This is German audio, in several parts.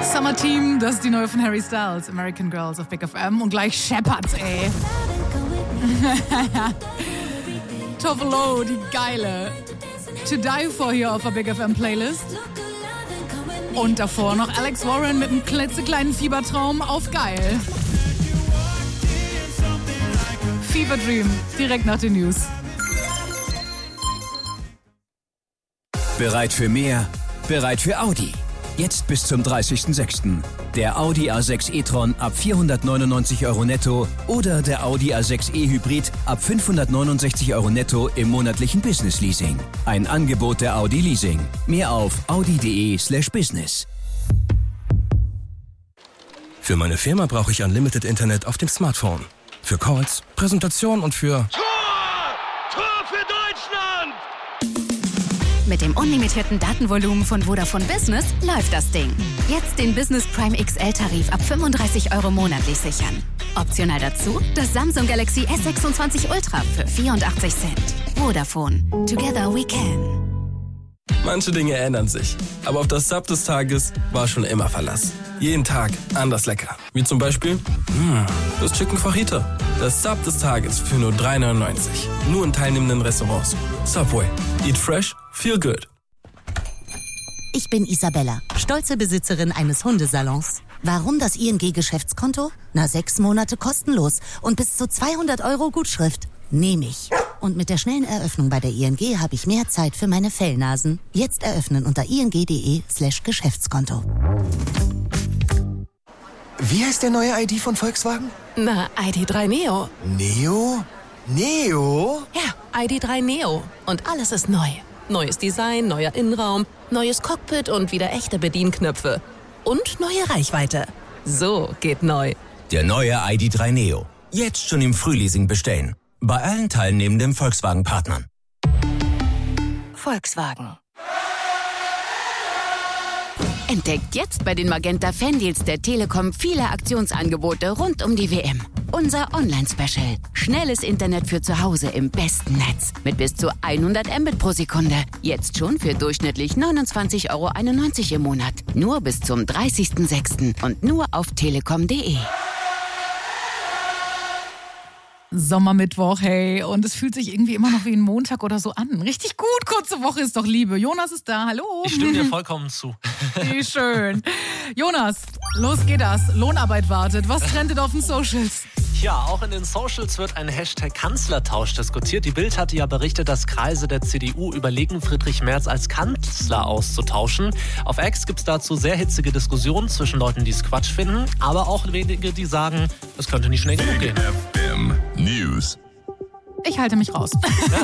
Summer Team, das ist die neue von Harry Styles, American Girls auf Big FM. Und gleich Shepherds, ey. Tove Lo, die geile. To Die For hier auf der Big FM Playlist. Und davor noch Alex Warren mit einem klitzekleinen Fiebertraum auf geil. Fever Dream, direkt nach den News. Bereit für mehr? Bereit für Audi. Jetzt bis zum 30.06. Der Audi A6 e-tron ab 499 € netto oder der Audi A6 e-Hybrid ab 569 € netto im monatlichen Business-Leasing. Ein Angebot der Audi Leasing. Mehr auf audi.de/business. Für meine Firma brauche ich Unlimited Internet auf dem Smartphone. Für Calls, Präsentationen und für... Tor für Deutschland! Mit dem unlimitierten Datenvolumen von Vodafone Business läuft das Ding. Jetzt den Business Prime XL-Tarif ab 35 € monatlich sichern. Optional dazu das Samsung Galaxy S26 Ultra für 84 Cent. Vodafone. Together we can. Manche Dinge ändern sich, aber auf das Sub des Tages war schon immer Verlass. Jeden Tag anders lecker. Wie zum Beispiel das Chicken Fajita. Das Sub des Tages für nur 3,99 €. Nur in teilnehmenden Restaurants. Subway. Eat fresh, feel good. Ich bin Isabella, stolze Besitzerin eines Hundesalons. Warum das ING-Geschäftskonto? 6 Monate kostenlos und bis zu 200 € Gutschrift. Nehme ich. Und mit der schnellen Eröffnung bei der ING habe ich mehr Zeit für meine Fellnasen. Jetzt eröffnen unter ing.de/Geschäftskonto. Wie heißt der neue ID von Volkswagen? Na, ID.3 Neo. Neo? Neo? Ja, ID.3 Neo. Und alles ist neu. Neues Design, neuer Innenraum, neues Cockpit und wieder echte Bedienknöpfe. Und neue Reichweite. So geht neu. Der neue ID.3 Neo. Jetzt schon im Frühleasing bestellen. Bei allen teilnehmenden Volkswagen-Partnern. Volkswagen. Entdeckt jetzt bei den Magenta Fandeals der Telekom viele Aktionsangebote rund um die WM. Unser Online-Special. Schnelles Internet für zu Hause im besten Netz. Mit bis zu 100 Mbit pro Sekunde. Jetzt schon für durchschnittlich 29,91 € im Monat. Nur bis zum 30.06. und nur auf telekom.de. Sommermittwoch, hey. Und es fühlt sich irgendwie immer noch wie ein Montag oder so an. Richtig gut, kurze Woche ist doch Liebe. Jonas ist da, hallo. Ich stimme dir vollkommen zu. Wie schön. Jonas, los geht das. Lohnarbeit wartet. Was trendet auf den Socials? Ja, auch in den Socials wird ein Hashtag Kanzlertausch diskutiert. Die Bild hatte ja berichtet, dass Kreise der CDU überlegen, Friedrich Merz als Kanzler auszutauschen. Auf X gibt es dazu sehr hitzige Diskussionen zwischen Leuten, die es Quatsch finden, aber auch wenige, die sagen, es könnte nicht schnell genug gehen. FM News. Ich halte mich raus.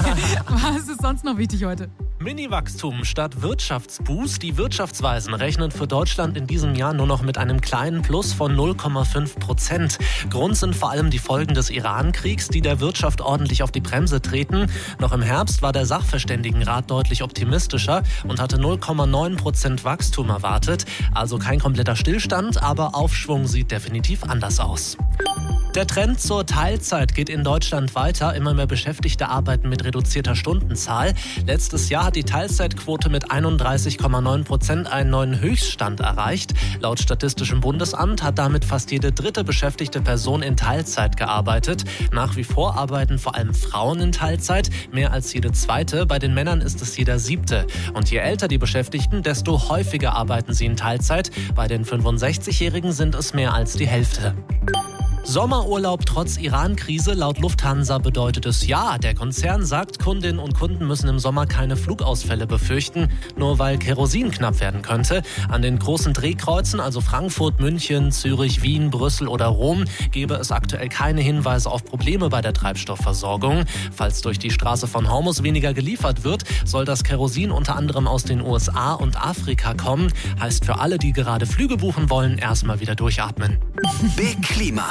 Was ist sonst noch wichtig heute? Mini-Wachstum statt Wirtschaftsboost. Die Wirtschaftsweisen rechnen für Deutschland in diesem Jahr nur noch mit einem kleinen Plus von 0,5%. Grund sind vor allem die Folgen des Iran-Kriegs, die der Wirtschaft ordentlich auf die Bremse treten. Noch im Herbst war der Sachverständigenrat deutlich optimistischer und hatte 0,9% Wachstum erwartet. Also kein kompletter Stillstand, aber Aufschwung sieht definitiv anders aus. Der Trend zur Teilzeit geht in Deutschland weiter. Immer mehr Beschäftigte arbeiten mit reduzierter Stundenzahl. Letztes Jahr hat die Teilzeitquote mit 31,9% einen neuen Höchststand erreicht. Laut Statistischem Bundesamt hat damit fast jede dritte beschäftigte Person in Teilzeit gearbeitet. Nach wie vor arbeiten vor allem Frauen in Teilzeit, mehr als jede zweite. Bei den Männern ist es jeder siebte. Und je älter die Beschäftigten, desto häufiger arbeiten sie in Teilzeit. Bei den 65-Jährigen sind es mehr als die Hälfte. Sommerurlaub trotz Iran-Krise. Laut Lufthansa bedeutet es ja. Der Konzern sagt, Kundinnen und Kunden müssen im Sommer keine Flugausfälle befürchten, nur weil Kerosin knapp werden könnte. An den großen Drehkreuzen, also Frankfurt, München, Zürich, Wien, Brüssel oder Rom, gebe es aktuell keine Hinweise auf Probleme bei der Treibstoffversorgung. Falls durch die Straße von Hormuz weniger geliefert wird, soll das Kerosin unter anderem aus den USA und Afrika kommen. Heißt für alle, die gerade Flüge buchen wollen, erstmal wieder durchatmen. Big Klima.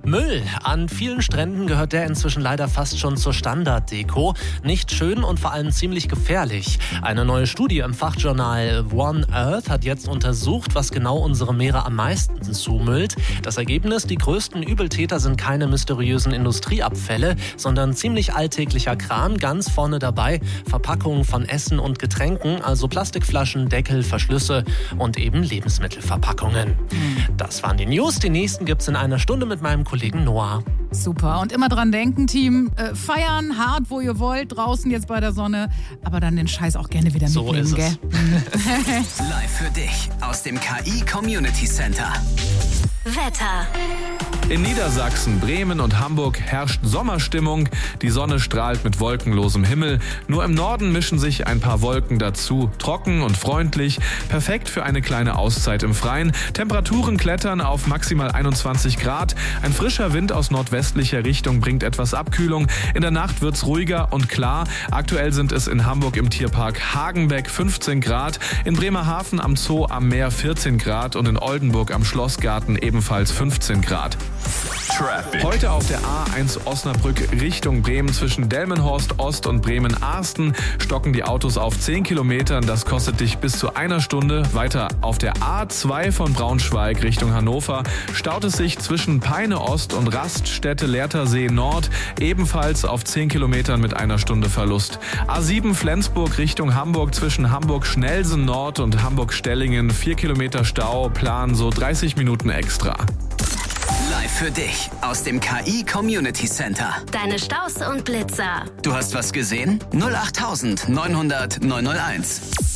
Müll. An vielen Stränden gehört der inzwischen leider fast schon zur Standarddeko. Nicht schön und vor allem ziemlich gefährlich. Eine neue Studie im Fachjournal One Earth hat jetzt untersucht, was genau unsere Meere am meisten zumüllt. Das Ergebnis: die größten Übeltäter sind keine mysteriösen Industrieabfälle, sondern ziemlich alltäglicher Kram. Ganz vorne dabei Verpackungen von Essen und Getränken, also Plastikflaschen, Deckel, Verschlüsse und eben Lebensmittelverpackungen. Das waren die News. Die nächsten gibt's in einer Stunde mit meinem Kollegen Noah. Super. Und immer dran denken, Team. Feiern hart, wo ihr wollt, draußen jetzt bei der Sonne. Aber dann den Scheiß auch gerne wieder mitnehmen, so ist gell? Live für dich aus dem KI Community Center. Wetter. In Niedersachsen, Bremen und Hamburg herrscht Sommerstimmung. Die Sonne strahlt mit wolkenlosem Himmel. Nur im Norden mischen sich ein paar Wolken dazu. Trocken und freundlich. Perfekt für eine kleine Auszeit im Freien. Temperaturen klettern auf maximal 21 Grad. Ein frischer Wind aus nordwestlicher Richtung bringt etwas Abkühlung. In der Nacht wird's ruhiger und klar. Aktuell sind es in Hamburg im Tierpark Hagenbeck 15 Grad. In Bremerhaven am Zoo am Meer 14 Grad. Und in Oldenburg am Schlossgarten ebenfalls 15 Grad. Traffic. Heute auf der A1 Osnabrück Richtung Bremen zwischen Delmenhorst Ost und Bremen-Arsten stocken die Autos auf 10 Kilometern. Das kostet dich bis zu einer Stunde. Weiter auf der A2 von Braunschweig Richtung Hannover staut es sich zwischen Peine Ost und Raststätte-Lehrtersee Nord ebenfalls auf 10 Kilometern mit einer Stunde Verlust. A7 Flensburg Richtung Hamburg zwischen Hamburg-Schnelsen Nord und Hamburg-Stellingen 4 Kilometer Stau, Plan so 30 Minuten extra. Live für dich aus dem KI Community Center. Deine Staus und Blitzer. Du hast was gesehen? 08900 901.